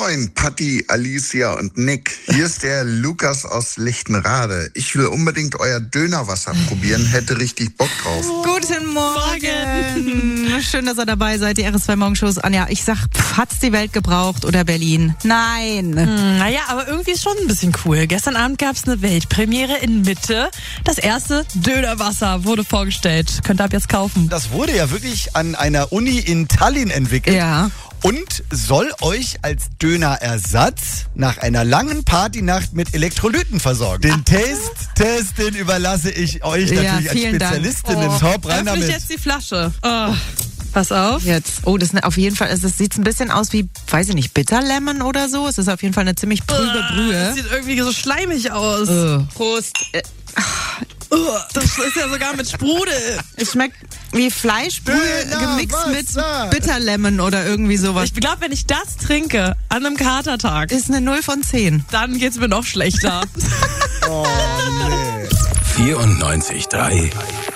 Moin, Patti, Alicia und Nick. Hier ist der Lukas aus Lichtenrade. Ich will unbedingt euer Dönerwasser probieren, hätte richtig Bock drauf. Guten Morgen. Schön, dass ihr dabei seid, die RS2 Morgenshows. Anja, ich sag, hat's die Welt gebraucht oder Berlin? Nein. Naja, aber irgendwie ist schon ein bisschen cool. Gestern Abend gab's eine Weltpremiere in Mitte. Das erste Dönerwasser wurde vorgestellt. Könnt ihr ab jetzt kaufen. Das wurde ja wirklich an einer Uni in Tallinn entwickelt. Ja. Und soll euch als Dönerersatz nach einer langen Partynacht mit Elektrolyten versorgen. Den Test, den überlasse ich euch natürlich als Spezialistinnen. Top, rein Öffne ich damit. jetzt die Flasche. Oh. Pass auf. Jetzt. Oh, das ist auf jeden Fall, es sieht ein bisschen aus wie, weiß ich nicht, Bitterlemon oder so. Es ist auf jeden Fall eine ziemlich trübe Brühe. Das sieht irgendwie so schleimig aus. Prost. Das ist ja sogar mit Sprudel. Es schmeckt wie Fleischbrühe gemixt mit Dönerwasser. Bitterlemon oder irgendwie sowas. Ich glaube, wenn ich das trinke an einem Katertag, Ist eine 0 von 10. dann geht's mir noch schlechter. Oh, nee. 94,3